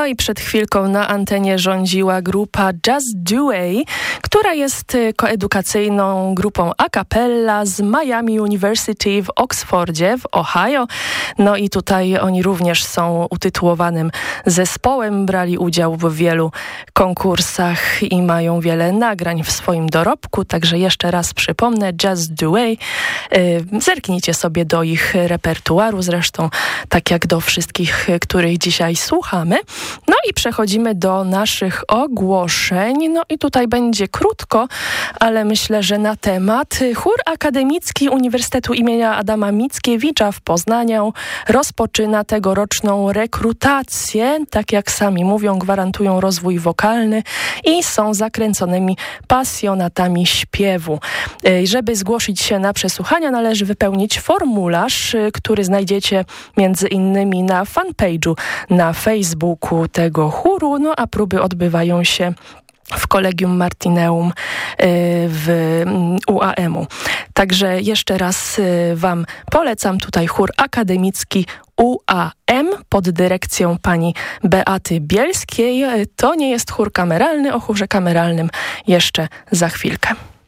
i przed chwilką na antenie rządziła grupa Just Do It, która jest koedukacyjną grupą a cappella z Miami University w Oxfordzie w Ohio. No i tutaj oni również są utytułowanym zespołem, brali udział w wielu konkursach i mają wiele nagrań w swoim dorobku, także jeszcze raz przypomnę, Just Do It. Zerknijcie sobie do ich repertuaru, zresztą tak jak do wszystkich, których dzisiaj słuchamy. No i przechodzimy do naszych ogłoszeń. No i tutaj będzie krótko, ale myślę, że na temat. Chór Akademicki Uniwersytetu imienia Adama Mickiewicza w Poznaniu rozpoczyna tegoroczną rekrutację. Tak jak sami mówią, gwarantują rozwój wokalny i są zakręconymi pasjonatami śpiewu. Żeby zgłosić się na przesłuchania, należy wypełnić formularz, który znajdziecie między innymi na fanpage'u na Facebooku tego chóru, no a próby odbywają się w Collegium Martineum w UAM-u. Także jeszcze raz Wam polecam tutaj chór akademicki UAM pod dyrekcją pani Beaty Bielskiej. To nie jest chór kameralny, o chórze kameralnym jeszcze za chwilkę.